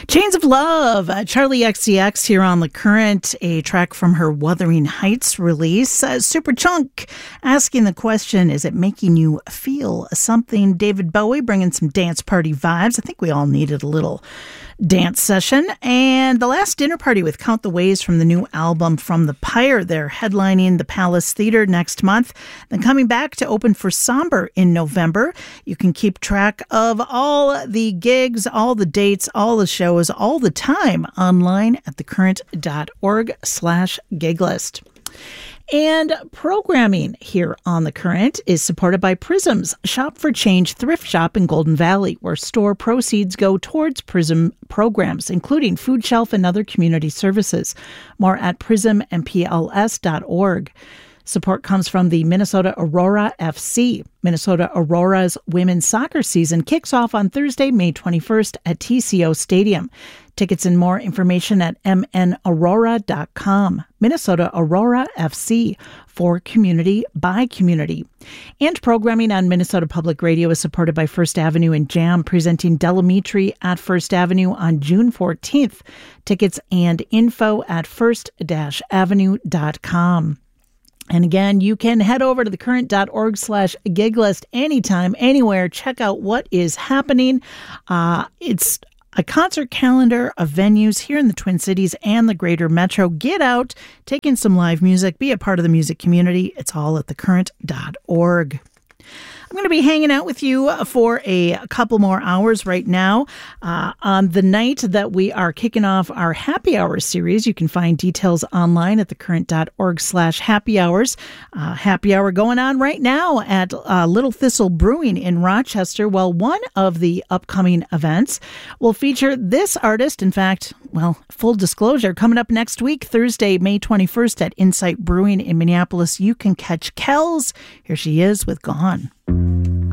Chains of Love, Charlie XCX here on The Current, a track from her Wuthering Heights release. Superchunk asking the question, is it making you feel something? David Bowie bringing some dance party vibes. I think we all needed a little dance session. And The Last Dinner Party with Count the Ways from the new album From the Pyre. They're headlining the Palace Theater next month, then coming back to open for Somber in November. You can keep track of all the gigs, all the dates, all the shows, all the time online at thecurrent.org/giglist. And programming here on The Current is supported by Prism's Shop for Change thrift shop in Golden Valley, where store proceeds go towards Prism programs, including food shelf and other community services. More at prismpls.org. Support comes from the Minnesota Aurora FC. Minnesota Aurora's women's soccer season kicks off on Thursday, May 21st at TCO Stadium. Tickets and more information at mnaurora.com. Minnesota Aurora FC, for community by community. And programming on Minnesota Public Radio is supported by First Avenue and Jam, presenting Delamitri at First Avenue on June 14th. Tickets and info at first-avenue.com. And again, you can head over to thecurrent.org/giglist anytime, anywhere. Check out what is happening. It's a concert calendar of venues here in the Twin Cities and the greater metro. Get out, take in some live music, be a part of the music community. It's all at thecurrent.org. I'm going to be hanging out with you for a couple more hours right now on the night that we are kicking off our happy hour series. You can find details online at thecurrent.org/happy hours. Happy hour going on right now at Little Thistle Brewing in Rochester. Well, one of the upcoming events will feature this artist. In fact, well, full disclosure, coming up next week, Thursday, May 21st at Insight Brewing in Minneapolis, you can catch Kells. Here she is with Gone.